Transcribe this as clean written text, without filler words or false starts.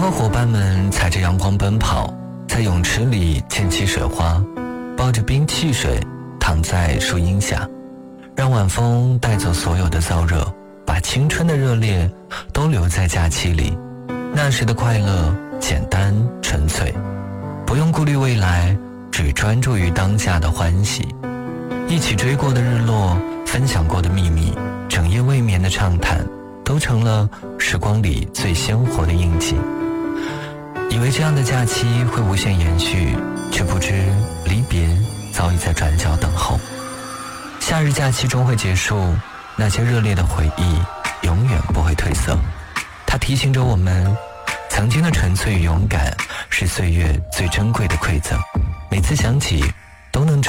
和伙伴们踩着阳光奔跑，在泳池里溅起水花，抱着冰汽水躺在树荫下，让晚风带走所有的燥热，把青春的热烈都留在假期里。那时的快乐简单纯粹，不用顾虑未来，只专注于当下的欢喜。一起追过的日落，分享过的秘密，整夜未眠的畅谈，都成了时光里最鲜活的印记。以为这样的假期会无限延续，却不知离别早已在转角等候。夏日假期终会结束，那些热烈的回忆永远不会褪色。它提醒着我们，曾经的纯粹与勇敢是岁月最珍贵的馈赠，每次想起都能